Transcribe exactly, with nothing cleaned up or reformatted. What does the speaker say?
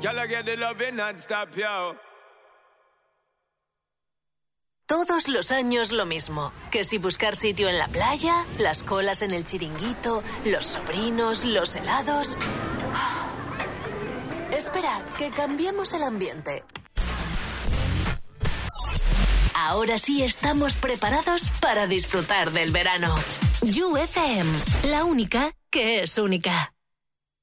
Girl, I get the loving non-stop, yo. Todos los años lo mismo. Que si buscar sitio en la playa, las colas en el chiringuito, los sobrinos, los helados... Espera, que cambiemos el ambiente. Ahora sí estamos preparados para disfrutar del verano. You F M, la única que es única.